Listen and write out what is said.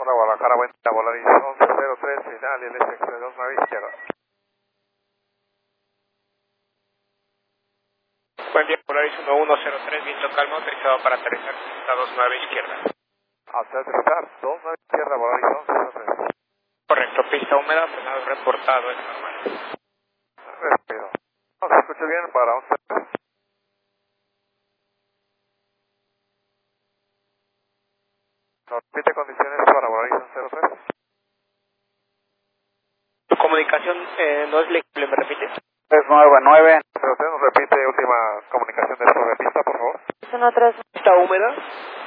Hola Guadalajara, buen día, Volaris 1103, final y el SX29 izquierda. Buen día, Polaris 1103, viento calmo, autorizado para aterrizar, pista 29 izquierda. Hacia aterrizar, 29 izquierda, Volaris 1103. Correcto, pista húmeda, frenado reportado, es normal. Respiro. No se escucha bien para 1103. ¿Nos repite condiciones para Volaris 1103? Tu comunicación no es legible, ¿me repites? 399. Pero usted nos repite última comunicación de sobre pista, por favor. Pista húmeda.